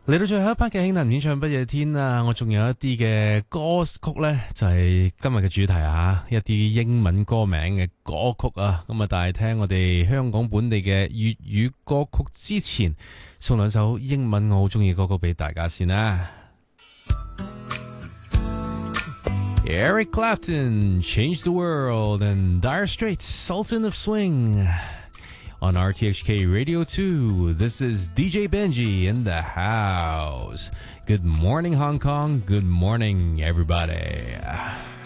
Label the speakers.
Speaker 1: 嚟到最後一 part 嘅輕談演唱不夜天啊，我仲有一啲嘅歌曲呢，就係今日嘅主題啊，一啲英文歌名嘅歌曲啊，咁啊，但係聽我哋香港本地嘅粵語歌曲之前，送兩首英文我好中意嘅歌曲俾大家先啦。Eric Clapton, Change the World, and Dire Straits, Sultan of Swing. On RTHK Radio 2, this is DJ Benji in the house. Good morning, Hong Kong. Good morning, everybody.